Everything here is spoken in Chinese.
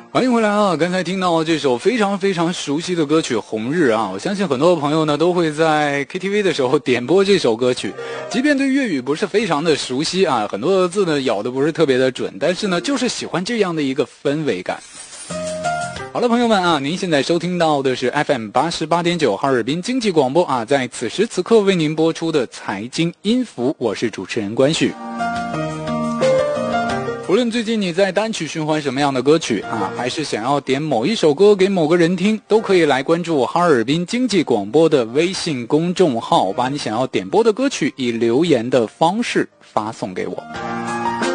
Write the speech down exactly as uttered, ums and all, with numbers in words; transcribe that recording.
欢迎回来啊！刚才听到这首非常非常熟悉的歌曲《红日》啊，我相信很多朋友呢都会在 K T V 的时候点播这首歌曲。即便对粤语不是非常的熟悉啊，很多字呢咬的不是特别的准，但是呢就是喜欢这样的一个氛围感。好了，朋友们啊，您现在收听到的是 F M 八十八点九哈尔滨经济广播啊，在此时此刻为您播出的财经音符，我是主持人关旭。无论最近你在单曲循环什么样的歌曲啊，还是想要点某一首歌给某个人听，都可以来关注哈尔滨经济广播的微信公众号，把你想要点播的歌曲以留言的方式发送给我。